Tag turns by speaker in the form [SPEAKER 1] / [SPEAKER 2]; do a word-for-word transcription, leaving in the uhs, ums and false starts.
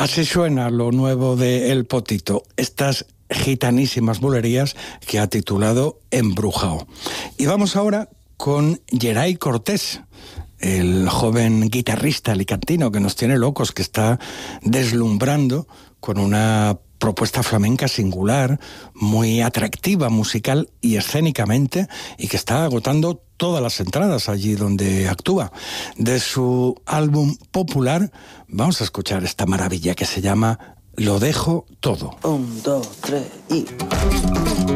[SPEAKER 1] Así suena lo nuevo de El Potito, estas gitanísimas bulerías que ha titulado Embrujao. Y vamos ahora con Geray Cortés, el joven guitarrista alicantino que nos tiene locos, que está deslumbrando con una propuesta flamenca singular, muy atractiva musical y escénicamente, y que está agotando todas las entradas allí donde actúa. De su álbum popular vamos a escuchar esta maravilla que se llama Lo dejo todo.
[SPEAKER 2] Un, dos, tres y...